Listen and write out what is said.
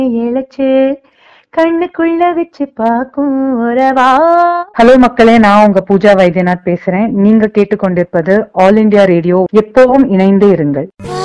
இழைச்சு கண்ணுக்குள்ள வச்சு பாக்கும் உறவா. ஹலோ மக்களே, நான் உங்க பூஜா வைத்தியநாத் பேசுறேன். நீங்க கேட்டுக்கொண்டிருப்பது ஆல் இண்டியா ரேடியோ. எப்பவும் இணைந்து இருங்கள்.